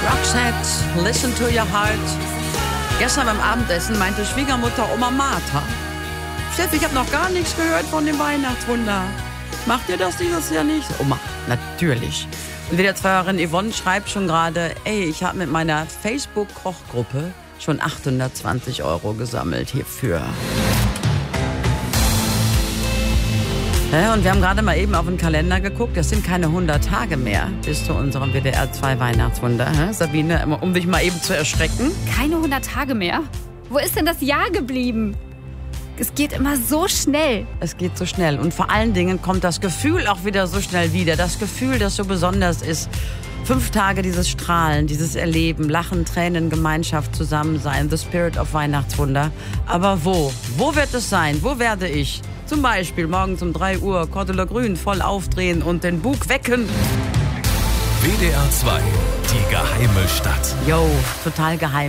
Roxette, listen to your heart. Gestern beim Abendessen meinte Schwiegermutter Oma Martha: Steffi, ich habe noch gar nichts gehört von dem Weihnachtswunder. Macht ihr das dieses Jahr nicht? Oma, natürlich. Und die Zweierin Yvonne schreibt schon gerade: Ey, ich habe mit meiner Facebook-Kochgruppe schon 820 € gesammelt hierfür. Ja, und wir haben gerade mal eben auf den Kalender geguckt. Das sind keine 100 Tage mehr bis zu unserem WDR 2 Weihnachtswunder. Sabine, um dich mal eben zu erschrecken. Keine 100 Tage mehr? Wo ist denn das Jahr geblieben? Es geht immer so schnell. Es geht so schnell. Und vor allen Dingen kommt das Gefühl auch wieder so schnell wieder. Das Gefühl, das so besonders ist. 5 Tage dieses Strahlen, dieses Erleben, Lachen, Tränen, Gemeinschaft, Zusammensein. The Spirit of Weihnachtswunder. Aber wo? Wo wird es sein? Wo werde ich? Zum Beispiel morgens um 3 Uhr Cordula Grün voll aufdrehen und den Bug wecken. WDR 2, die geheime Stadt. Yo, total geheim.